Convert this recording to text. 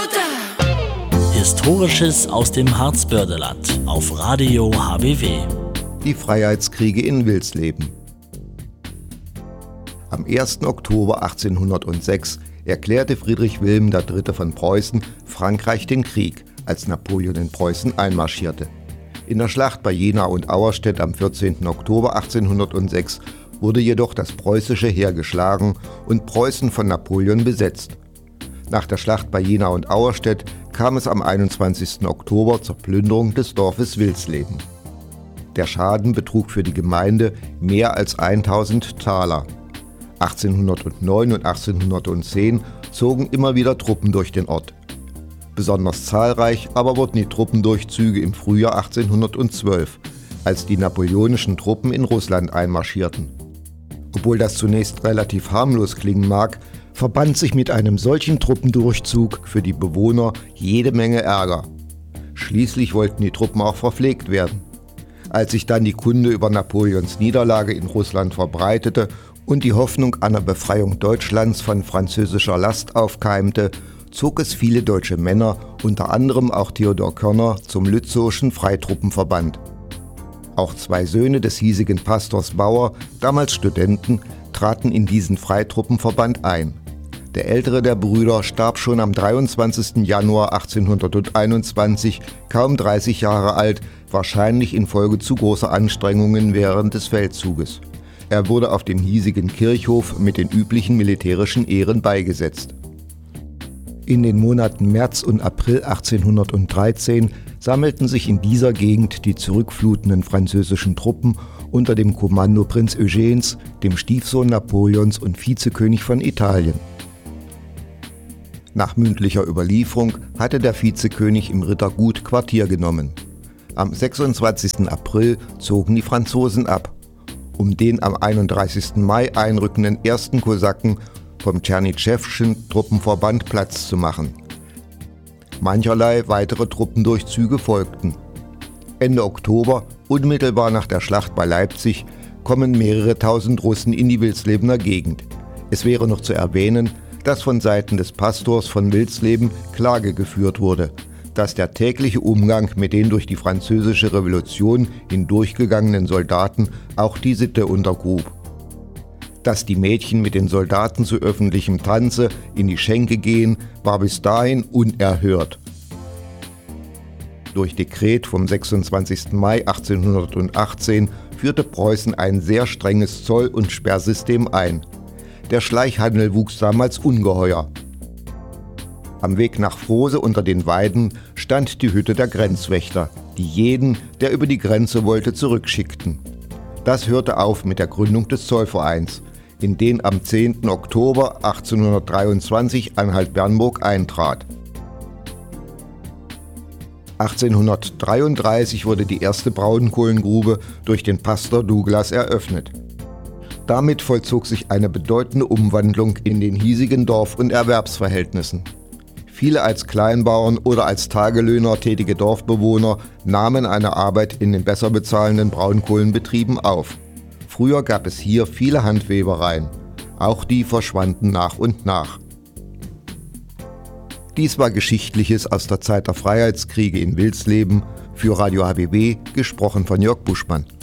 Historisches aus dem Harzbördeland auf Radio HBW. Die Freiheitskriege in Wilsleben. Am 1. Oktober 1806 erklärte Friedrich Wilhelm III. Von Preußen Frankreich den Krieg, als Napoleon in Preußen einmarschierte. In der Schlacht bei Jena und Auerstedt am 14. Oktober 1806 wurde jedoch das preußische Heer geschlagen und Preußen von Napoleon besetzt. Nach der Schlacht bei Jena und Auerstedt kam es am 21. Oktober zur Plünderung des Dorfes Wilsleben. Der Schaden betrug für die Gemeinde mehr als 1000 Taler. 1809 und 1810 zogen immer wieder Truppen durch den Ort. Besonders zahlreich aber wurden die Truppendurchzüge im Frühjahr 1812, als die napoleonischen Truppen in Russland einmarschierten. Obwohl das zunächst relativ harmlos klingen mag, verband sich mit einem solchen Truppendurchzug für die Bewohner jede Menge Ärger. Schließlich wollten die Truppen auch verpflegt werden. Als sich dann die Kunde über Napoleons Niederlage in Russland verbreitete und die Hoffnung einer Befreiung Deutschlands von französischer Last aufkeimte, zog es viele deutsche Männer, unter anderem auch Theodor Körner, zum Lützowschen Freitruppenverband. Auch zwei Söhne des hiesigen Pastors Bauer, damals Studenten, traten in diesen Freitruppenverband ein. Der ältere der Brüder starb schon am 23. Januar 1821, kaum 30 Jahre alt, wahrscheinlich infolge zu großer Anstrengungen während des Feldzuges. Er wurde auf dem hiesigen Kirchhof mit den üblichen militärischen Ehren beigesetzt. In den Monaten März und April 1813 sammelten sich in dieser Gegend die zurückflutenden französischen Truppen unter dem Kommando Prinz Eugens, dem Stiefsohn Napoleons und Vizekönig von Italien. Nach mündlicher Überlieferung hatte der Vizekönig im Rittergut Quartier genommen. Am 26. April zogen die Franzosen ab, um den am 31. Mai einrückenden ersten Kosaken vom Tschernitschewschen Truppenverband Platz zu machen. Mancherlei weitere Truppendurchzüge folgten. Ende Oktober, unmittelbar nach der Schlacht bei Leipzig, kommen mehrere tausend Russen in die Wilslebener Gegend. Es wäre noch zu erwähnen, dass von Seiten des Pastors von Wilsleben Klage geführt wurde, dass der tägliche Umgang mit den durch die Französische Revolution hindurchgegangenen Soldaten auch die Sitte untergrub. Dass die Mädchen mit den Soldaten zu öffentlichem Tanze in die Schenke gehen, war bis dahin unerhört. Durch Dekret vom 26. Mai 1818 führte Preußen ein sehr strenges Zoll- und Sperrsystem ein. Der Schleichhandel wuchs damals ungeheuer. Am Weg nach Frose unter den Weiden stand die Hütte der Grenzwächter, die jeden, der über die Grenze wollte, zurückschickten. Das hörte auf mit der Gründung des Zollvereins, in den am 10. Oktober 1823 Anhalt-Bernburg eintrat. 1833 wurde die erste Braunkohlengrube durch den Pastor Douglas eröffnet. Damit vollzog sich eine bedeutende Umwandlung in den hiesigen Dorf- und Erwerbsverhältnissen. Viele als Kleinbauern oder als Tagelöhner tätige Dorfbewohner nahmen eine Arbeit in den besser bezahlenden Braunkohlenbetrieben auf. Früher gab es hier viele Handwebereien. Auch die verschwanden nach und nach. Dies war Geschichtliches aus der Zeit der Freiheitskriege in Wilsleben. Für Radio HBW, gesprochen von Jörg Buschmann.